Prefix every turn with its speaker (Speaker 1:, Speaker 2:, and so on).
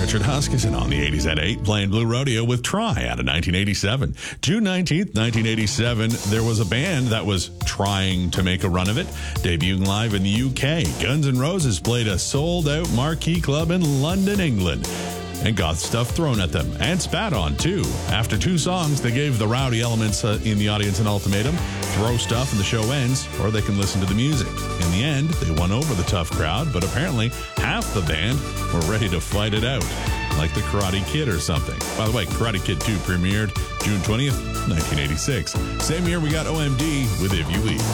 Speaker 1: Richard Huskisson on the 80s at 8, playing Blue Rodeo with Try out of 1987. June 19th, 1987, there was a band that was trying to make a run of it, debuting live in the UK. Guns N' Roses played a sold-out marquee club in London, England, and got stuff thrown at them, and spat on, too. After 2 songs, they gave the rowdy elements in the audience an ultimatum: throw stuff and the show ends, or they can listen to the music. In the end, they won over the tough crowd, but apparently half the band were ready to fight it out, like the Karate Kid or something. By the way, Karate Kid 2 premiered June 20th, 1986. Same year, we got OMD with If You Leave.